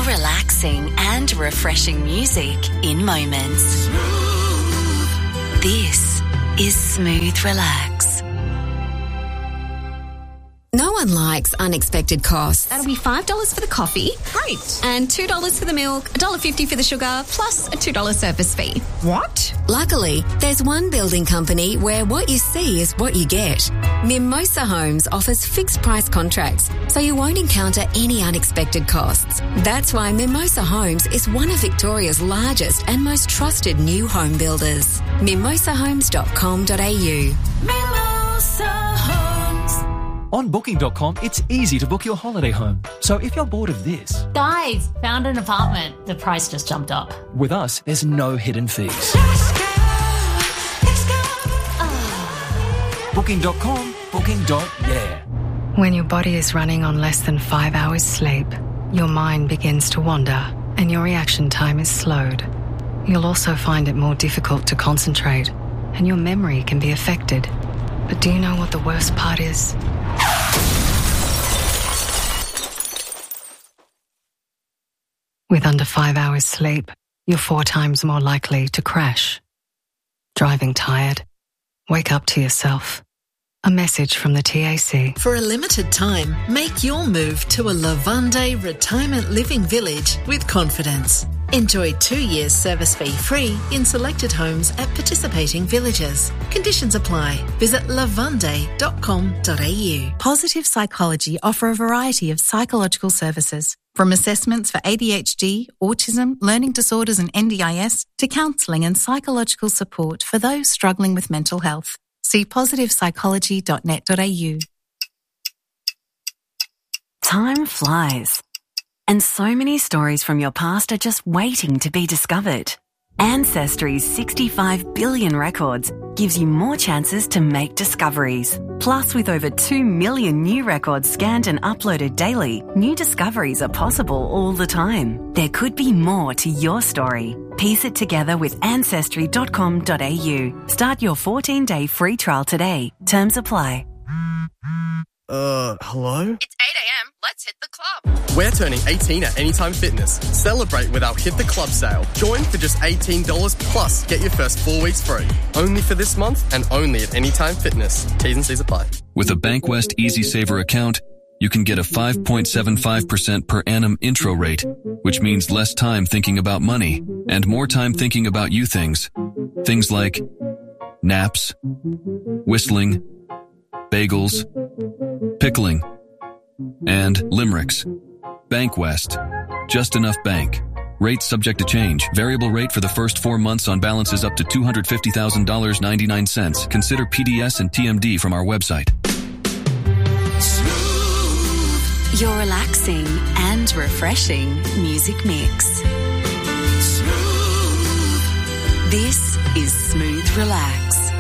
relaxing and refreshing music in moments. This is Smooth Relax. No one likes unexpected costs. That'll be $5 for the coffee. Great. And $2 for the milk, $1.50 for the sugar, plus a $2 service fee. What? Luckily, there's one building company where what you see is what you get. Mimosa Homes offers fixed price contracts, so you won't encounter any unexpected costs. That's why Mimosa Homes is one of Victoria's largest and most trusted new home builders. mimosahomes.com.au. Mimosa Homes. On Booking.com, it's easy to book your holiday home. So if you're bored of this... Guys, found an apartment. The price just jumped up. With us, there's no hidden fees. Let's go. Booking.com, booking.yeah. When your body is running on less than 5 hours sleep, your mind begins to wander and your reaction time is slowed. You'll also find it more difficult to concentrate and your memory can be affected. But do you know what the worst part is? With under 5 hours sleep, you're 4 times more likely to crash. Driving tired? Wake up to yourself. A message from the TAC. For a limited time, make your move to a Lavande Retirement Living Village with confidence. Enjoy 2 years service fee free in selected homes at participating villages. Conditions apply. Visit lavande.com.au. Positive Psychology offer a variety of psychological services, from assessments for ADHD, autism, learning disorders and NDIS, to counselling and psychological support for those struggling with mental health. See positivepsychology.net.au. Time flies. And so many stories from your past are just waiting to be discovered. Ancestry's 65 billion records gives you more chances to make discoveries. Plus, with over 2 million new records scanned and uploaded daily, new discoveries are possible all the time. There could be more to your story. Piece it together with Ancestry.com.au. Start your 14-day free trial today. Terms apply. Hello? It's 8 a.m. Let's hit the club. We're turning 18 at Anytime Fitness. Celebrate with our Hit the Club sale. Join for just $18 plus get your first 4 weeks free. Only for this month and only at Anytime Fitness. T's and C's apply. With a Bankwest Easy Saver account, you can get a 5.75% per annum intro rate, which means less time thinking about money and more time thinking about you things. Things like naps, whistling, bagels, pickling, and limericks. Bankwest. Just enough bank. Rate subject to change. Variable rate for the first 4 months on balances up to $250,000.99. Consider PDS and TMD from our website. Smooth. Your relaxing and refreshing music mix. Smooth. This is Smooth Relax.